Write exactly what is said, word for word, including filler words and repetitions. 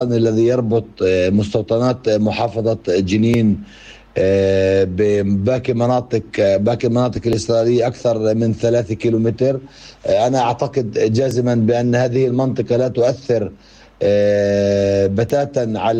الذي يربط مستوطنات محافظة جنين بباقي مناطق باقي المناطق الإسرائيلية أكثر من ثلاثة كيلومتر. أنا أعتقد جازما بأن هذه المنطقة لا تؤثر بتاتا على